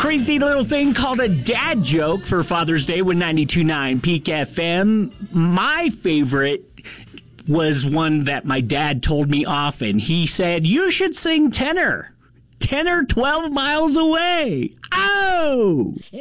crazy little thing called a dad joke for Father's Day with 92.9 Peak FM. My favorite was one that my dad told me often. He said, you should sing tenor. Tenor 12 miles away. Oh!